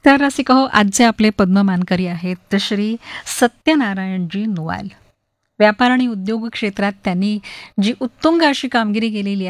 तर रसिका हो, आजचे आपले पद्म मानकरी आहेत श्री सत्यनारायणजी नोवाल. व्यापार आणि उद्योग क्षेत्रात त्यांनी जी उत्तुंग अशी कामगिरी केलेली